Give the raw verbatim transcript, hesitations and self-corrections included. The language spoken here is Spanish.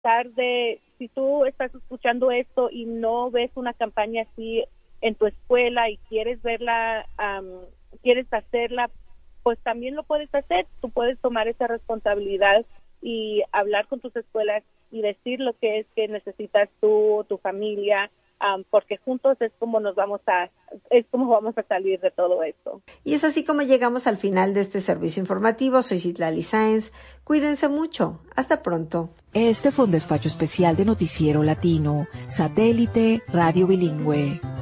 tratar de, si tú estás escuchando esto y no ves una campaña así en tu escuela y quieres verla, um, quieres hacerla, pues también lo puedes hacer. Tú puedes tomar esa responsabilidad y hablar con tus escuelas y decir lo que es que necesitas tú, tu familia, um, porque juntos es como nos vamos a, es como vamos a salir de todo esto. Y es así como llegamos al final de este servicio informativo. Soy Citlali Sáenz. Cuídense mucho. Hasta pronto. Este fue un despacho especial de Noticiero Latino, Satélite Radio Bilingüe.